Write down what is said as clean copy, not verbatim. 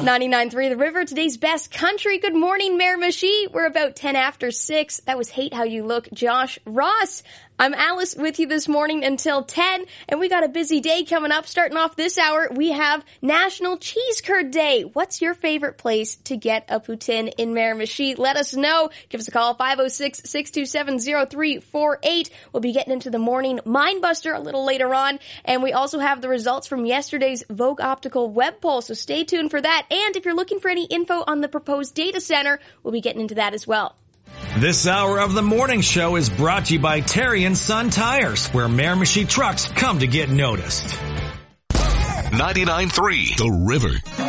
99.3 The River, today's best country. Good morning, Miramichi. We're about 10 after 6. That was Hate How You Look, Josh Ross. I'm Alice with you this morning until 10, and we got a busy day coming up. Starting off this hour, we have National Cheese Curd Day. What's your favorite place to get a poutine in Miramichi? Let us know. Give us a call, 506-627-0348. We'll be getting into the morning Mindbuster a little later on, and we also have the results from yesterday's Vogue Optical web poll, so stay tuned for that. And if you're looking for any info on the proposed data center, we'll be getting into that as well. This hour of the morning show is brought to you by Terry & Son Tires, where Miramichi trucks come to get noticed. 99.3 The River.